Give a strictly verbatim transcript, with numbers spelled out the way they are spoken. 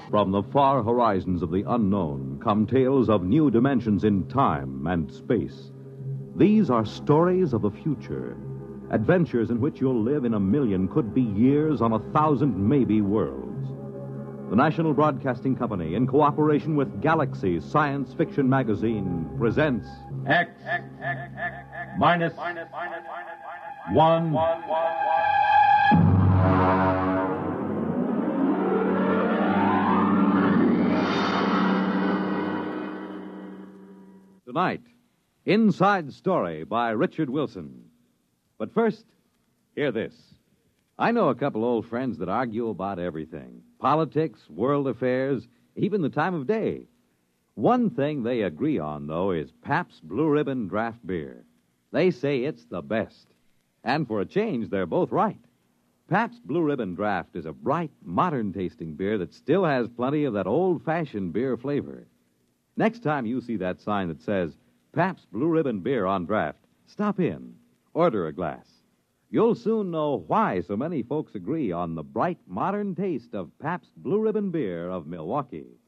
From the far horizons of the unknown come tales of new dimensions in time and space. These are stories of the future, adventures in which you'll live in a million, could be years, on a thousand maybe worlds. The National Broadcasting Company, in cooperation with Galaxy Science Fiction Magazine, presents X, X, X, X, X minus, minus, minus, one, one, one, one. Tonight, Inside Story by Richard Wilson. But first, hear this. I know a couple old friends that argue about everything. Politics, world affairs, even the time of day. One thing they agree on, though, is Pabst Blue Ribbon Draft Beer. They say it's the best. And for a change, they're both right. Pabst Blue Ribbon Draft is a bright, modern-tasting beer that still has plenty of that old-fashioned beer flavor. Next time you see that sign that says, Pabst Blue Ribbon Beer on draft, stop in, order a glass. You'll soon know why so many folks agree on the bright, modern taste of Pabst Blue Ribbon Beer of Milwaukee.